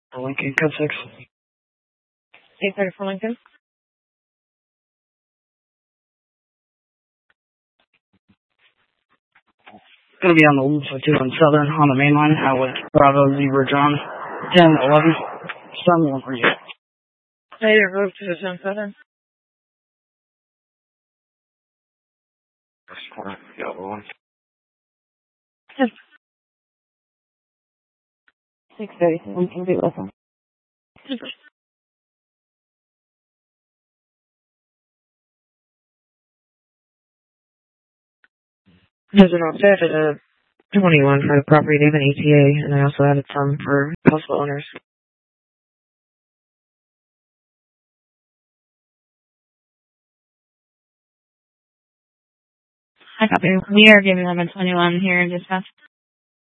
Lincoln, code 6. 834 Lincoln. Gonna be on the loop for 2 on Southern on the main line, out with Bravo, Zebra, John, 1011. Someone for you. Later, move to the 10 Southern. The other one. 637 can be with them. There's an offset at a 21 for the property name and ETA, and I also added some for possible owners. I copy. We are giving them a 21 here in dispatch.